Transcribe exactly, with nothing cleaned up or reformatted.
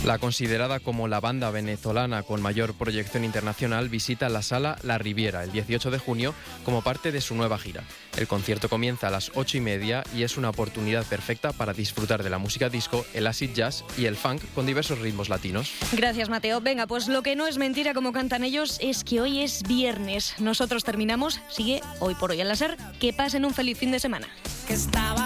La considerada como la banda venezolana con mayor proyección internacional visita la Sala La Riviera el dieciocho de junio como parte de su nueva gira. El concierto comienza a las ocho y media y es una oportunidad perfecta para disfrutar de la música disco, el acid jazz y el funk con diversos ritmos latinos. Gracias, Mateo. Venga, pues lo que no es mentira, como cantan ellos, es que hoy es viernes. Nosotros terminamos. Sigue Hoy por Hoy en la SER. Que pasen un feliz fin de semana.